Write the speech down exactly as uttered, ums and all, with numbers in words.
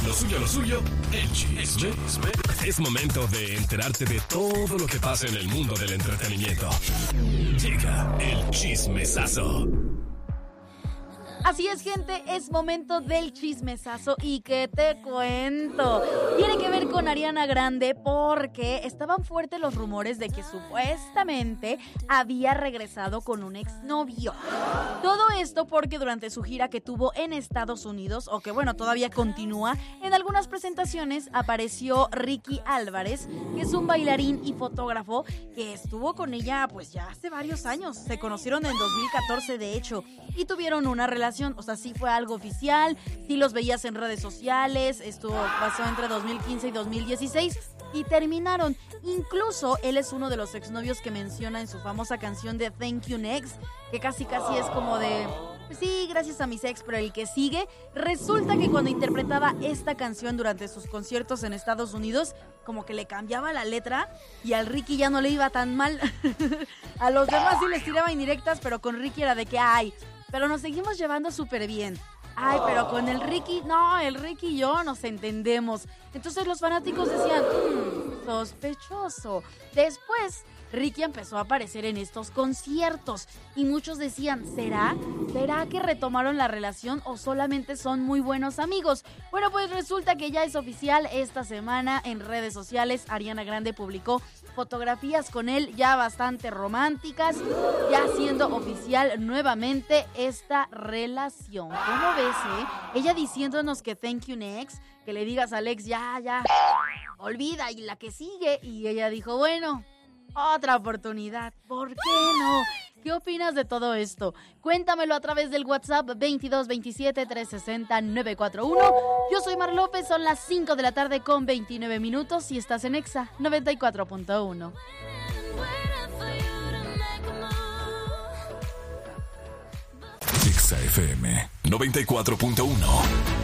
Lo suyo, lo suyo, el chisme. Es momento de enterarte de todo lo que pasa en el mundo del entretenimiento. Llega el chismesazo. Así es, gente, es momento del chismesazo y que te cuento. Tiene que ver con Ariana Grande porque estaban fuertes los rumores de que supuestamente había regresado con un exnovio. Todo esto porque durante su gira que tuvo en Estados Unidos, o que bueno, todavía continúa, en algunas presentaciones apareció Ricky Álvarez, que es un bailarín y fotógrafo que estuvo con ella pues ya hace varios años. Se conocieron en dos mil catorce de hecho y tuvieron una relación. O sea, sí fue algo oficial, sí los veías en redes sociales, esto pasó entre dos mil quince y dos mil dieciséis y terminaron. Incluso él es uno de los exnovios que menciona en su famosa canción de Thank You Next, que casi casi es como de... Pues sí, gracias a mis ex, pero el que sigue, resulta que cuando interpretaba esta canción durante sus conciertos en Estados Unidos, como que le cambiaba la letra y al Ricky ya no le iba tan mal. A los demás sí les tiraba indirectas, pero con Ricky era de que, ay, pero nos seguimos llevando súper bien. Ay, pero con el Ricky, no, el Ricky y yo nos entendemos. Entonces los fanáticos decían, mmm, sospechoso. Después, Ricky empezó a aparecer en estos conciertos y muchos decían, ¿será? ¿Será que retomaron la relación o solamente son muy buenos amigos? Bueno, pues resulta que ya es oficial. Esta semana en redes sociales Ariana Grande publicó fotografías con él ya bastante románticas, ya siendo oficial nuevamente esta relación. ¿Cómo ves, eh? Ella diciéndonos que thank you next, que le digas al ex, ya, ya, olvida, y la que sigue. Y ella dijo, bueno, otra oportunidad, ¿por qué no? ¿Qué opinas de todo esto? Cuéntamelo a través del WhatsApp veintidós veintisiete trescientos sesenta novecientos cuarenta y uno. Yo soy Mar López, son las cinco de la tarde con veintinueve minutos y estás en Exa noventa y cuatro punto uno. Exa F M noventa y cuatro punto uno.